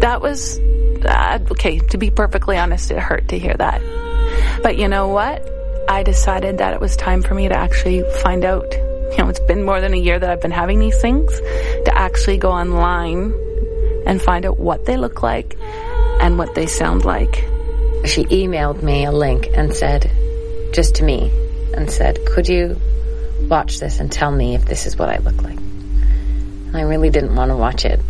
that was, okay, to be perfectly honest, it hurt to hear that. But you know what? I decided that it was time for me to actually find out. You know, it's been more than a year that I've been having these things, to actually go online and find out what they look like and what they sound like. She emailed me a link and said, just to me, and said, could you watch this and tell me if this is what I look like? And I really didn't want to watch it.